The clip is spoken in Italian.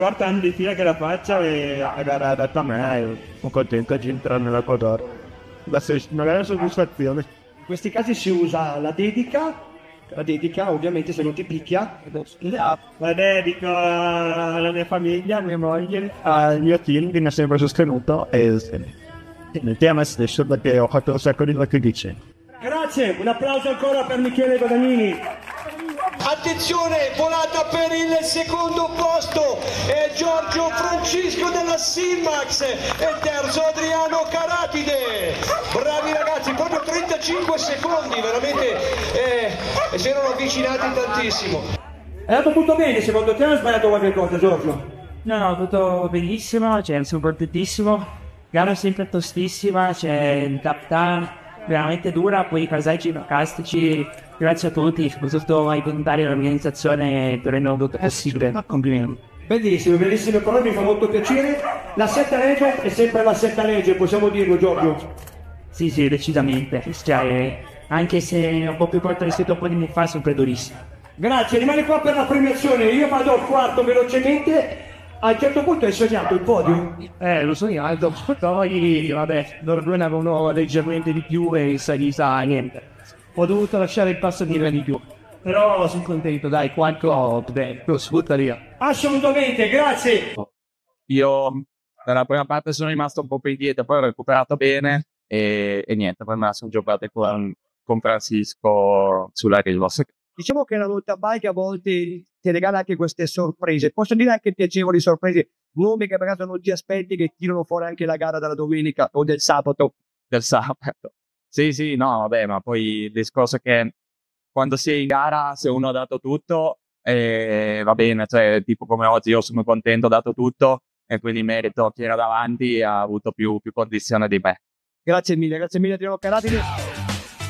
4 anni di fila che la faccia e la gara adatta a me, e sono contento di entrare nella Codoro. Una grande soddisfazione. In questi casi si usa la dedica ovviamente se non ti picchia. La dedico alla mia famiglia, a mia moglie, al mio team che mi ha sempre sostenuto e a me stesso perché ho fatto un sacco di sacrifici. Grazie, un applauso ancora per Michele Guadagnini. Attenzione, volata per il secondo posto è Giorgio Francisco della Silmax e il terzo Adriano Caratide. Bravi ragazzi, proprio 35 secondi, veramente si erano avvicinati tantissimo. È andato tutto bene, secondo te, o hai sbagliato qualche cosa, Giorgio? No, tutto benissimo, c'è soprattutissimo, gara sempre tostissima, c'è il tap down veramente dura, poi i paesaggi fantastici, grazie a tutti, soprattutto ai volontari dell'organizzazione per renderlo tutto possibile, complimenti. Bellissimo, bellissime parole, mi fa molto piacere. La setta legge è sempre la setta legge, possiamo dirlo, Giorgio? Sì, decisamente, cioè, anche se un po' più corto rispetto a un po' di anni fa, sempre durissimo. Grazie, rimani qua per la premiazione, io vado al quarto velocemente. A un certo punto hai sognato il podio? Lo sognato, poi vabbè, loro avevano leggermente di più e in salita niente. Ho dovuto lasciare il passo di più. Però sono contento, dai, quanto bene, lo sfrutta via. Assolutamente, grazie. Io nella prima parte sono rimasto un po' più indietro, poi ho recuperato bene e niente, poi me la sono giocata con Francisco sulla riva. Diciamo che la Volta Bike a volte ti regala anche queste sorprese, posso dire anche piacevoli sorprese, nomi che magari non ti aspetti che tirano fuori anche la gara della domenica o del sabato. Del sabato. Sì, no, vabbè, ma poi il discorso è che quando si è in gara, se uno ha dato tutto, va bene, cioè tipo come oggi io sono contento, ho dato tutto e quindi merito chi era davanti ha avuto più condizione di me. Grazie mille Adriano Caratide.